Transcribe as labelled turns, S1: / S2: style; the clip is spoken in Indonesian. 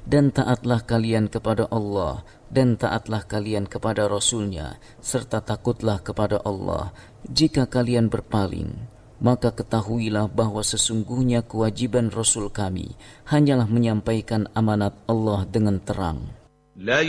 S1: dan taatlah kalian kepada Allah dan taatlah kalian kepada Rasul-Nya, serta takutlah kepada Allah. Jika kalian berpaling, maka ketahuilah bahwa sesungguhnya kewajiban Rasul kami hanyalah menyampaikan amanat Allah dengan terang.